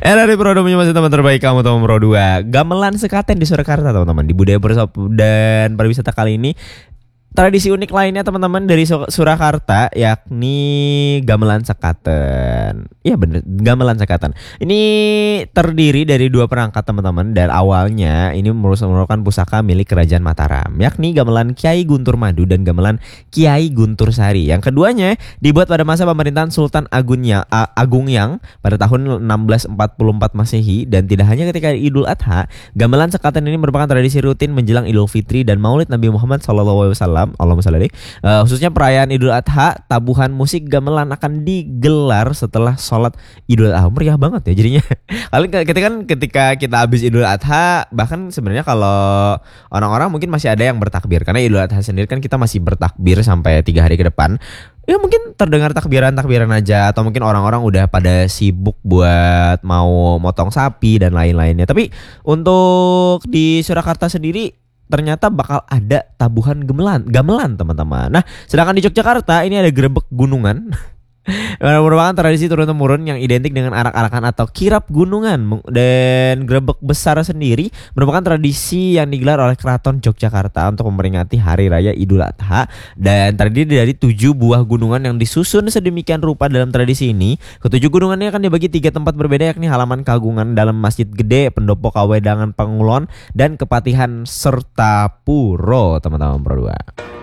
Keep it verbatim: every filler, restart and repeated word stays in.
Era dari Pro dua masih teman terbaik kamu teman Pro dua. Gamelan sekaten di Surakarta teman-teman. Di budaya bersop dan pariwisata kali ini tradisi unik lainnya teman-teman dari Surakarta yakni gamelan sekaten. Iya bener, gamelan sekaten. Ini terdiri dari dua perangkat teman-teman. Dan awalnya ini merupakan pusaka milik Kerajaan Mataram, yakni gamelan Kiai Guntur Madu dan gamelan Kiai Guntur Sari. Yang keduanya dibuat pada masa pemerintahan Sultan Agunnya, Agung Yang pada tahun enam belas empat puluh empat Masehi. Dan tidak hanya ketika Idul Adha, gamelan sekaten ini merupakan tradisi rutin menjelang Idul Fitri dan Maulid Nabi Muhammad shallallahu alaihi wasallam. Allahumma shalli. Uh, khususnya perayaan Idul Adha, tabuhan musik gamelan akan digelar setelah sholat Idul Adha. Meriah banget ya jadinya. Kali ketika kan ketika kita habis Idul Adha, bahkan sebenarnya kalau orang-orang mungkin masih ada yang bertakbir karena Idul Adha sendiri kan kita masih bertakbir sampai tiga hari ke depan. Ya mungkin terdengar takbiran-takbiran aja atau mungkin orang-orang udah pada sibuk buat mau motong sapi dan lain-lainnya. Tapi untuk di Surakarta sendiri ternyata bakal ada tabuhan gamelan, gamelan teman-teman. Nah, sedangkan di Yogyakarta ini ada grebek gunungan. Merupakan tradisi turun-temurun yang identik dengan arak-arakan atau kirap gunungan. Dan grebek besar sendiri merupakan tradisi yang digelar oleh Keraton Yogyakarta untuk memperingati Hari Raya Idul Adha. Dan terdiri dari tujuh buah gunungan yang disusun sedemikian rupa dalam tradisi ini. Ketujuh gunungan ini akan dibagi tiga tempat berbeda, yakni halaman Kagungan, dalam Masjid Gede, Pendopo Kawedangan Pangulon, dan Kepatihan serta Puro teman-teman Pro dua.